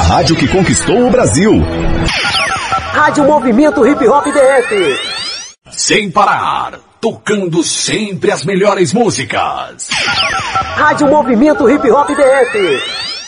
rádio que conquistou o Brasil. Rádio Movimento Hip Hop DF. Sem parar, tocando sempre as melhores músicas. Rádio Movimento Hip Hop DF.